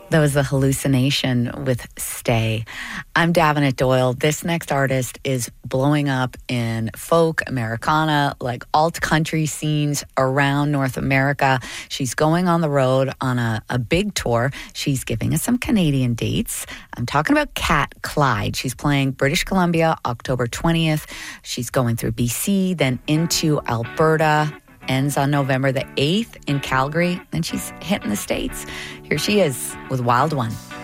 That was The Hallucination with Stay. I'm Davenant Doyle. This next artist is blowing up in folk, Americana, like alt country scenes around North America. She's going on the road on a big tour. She's giving us some Canadian dates. I'm talking about Kat Clyde. She's playing British Columbia October 20th. She's going through BC, then into Alberta. Ends on November the 8th in Calgary. Then she's hitting the States. Here she is with Wild One.